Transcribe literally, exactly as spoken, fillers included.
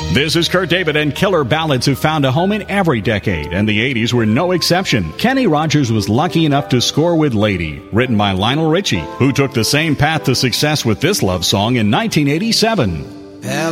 This is Kurt David and killer ballads who found a home in every decade, and the eighties were no exception. Kenny Rogers was lucky enough to score with Lady, written by Lionel Richie, who took the same path to success with this love song in nineteen eighty-seven.